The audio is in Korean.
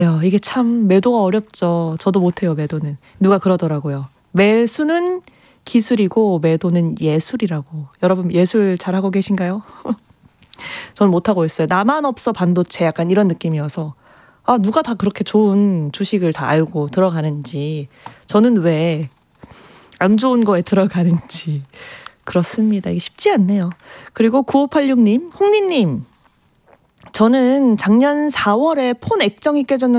야, 이게 참 매도가 어렵죠. 저도 못해요, 매도는. 누가 그러더라고요. 매수는 기술이고 매도는 예술이라고. 여러분 예술 잘하고 계신가요? 저는 못하고 있어요. 나만 없어 반도체 약간 이런 느낌이어서 아, 누가 다 그렇게 좋은 주식을 다 알고 들어가는지, 저는 왜 안 좋은 거에 들어가는지. 그렇습니다. 이게 쉽지 않네요. 그리고 9586님, 홍리님, 저는 작년 4월에 폰 액정이 깨졌는데